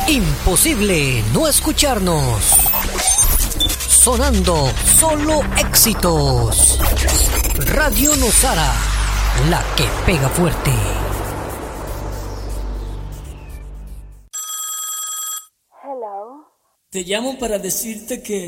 Imposible no escucharnos. Sonando solo éxitos. Radio Nosara, la que pega fuerte. Hello. Te llamo para decirte que